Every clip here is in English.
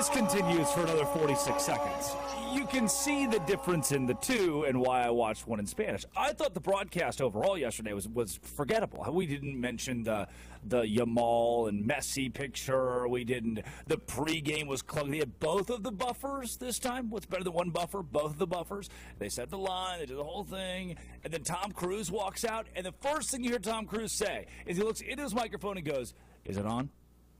this continues for another 46 seconds. You can see the difference in the two and why I watched one in Spanish. I thought the broadcast overall yesterday was forgettable. We didn't mention the Yamal and Messi picture. We didn't. The pregame was clunky. They had both of the buffers this time. What's better than one buffer? Both of the buffers. They set the line. They did the whole thing. And then Tom Cruise walks out. And the first thing you hear Tom Cruise say is he looks into his microphone and goes, "Is it on?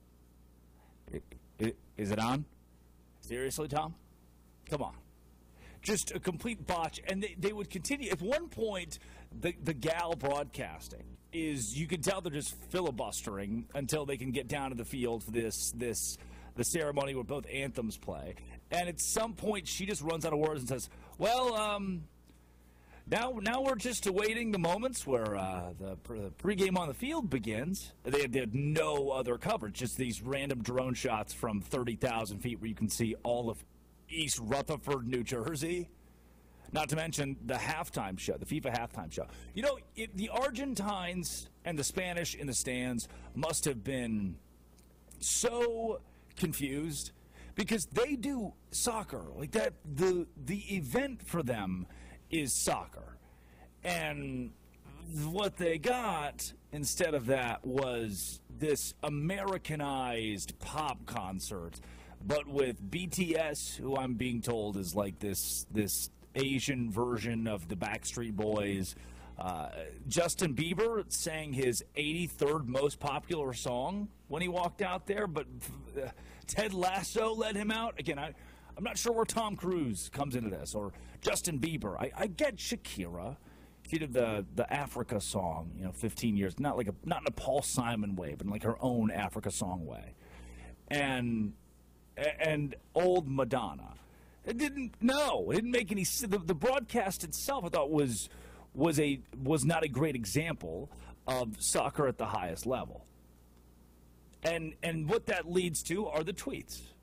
Is it on? Seriously, Tom? Come on." Just a complete botch. And they would continue. At one point, the gal broadcasting is, you can tell they're just filibustering until they can get down to the field for the ceremony where both anthems play. And at some point, she just runs out of words and says, well, now we're just awaiting the moments where the pregame on the field begins. They had no other coverage, just these random drone shots from 30,000 feet where you can see all of East Rutherford, New Jersey. Not to mention the halftime show, the FIFA halftime show. You know, the Argentines and the Spanish in the stands must have been so confused because they do soccer like that. The event for them is soccer, and what they got instead of that was this Americanized pop concert, but with BTS, who I'm being told is like this Asian version of the Backstreet Boys. Justin Bieber sang his 83rd most popular song when he walked out there, but Ted Lasso led him out. Again, I'm not sure where Tom Cruise comes into this, or Justin Bieber. I get Shakira. She did the Africa song, 15 years. Not in a Paul Simon way, but in like her own Africa song way. And old Madonna. It didn't make any sense. The broadcast itself, I thought, was not a great example of soccer at the highest level. And what that leads to are the tweets.